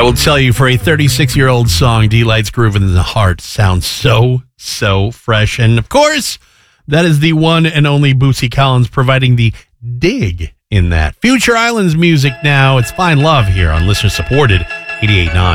I will tell you, for a 36-year-old song, D-Light's Groove in the Heart sounds so fresh. And, of course, that is the one and only Bootsy Collins providing the dig in that. Future Islands music now. It's Fine Love here on listener-supported 88.9.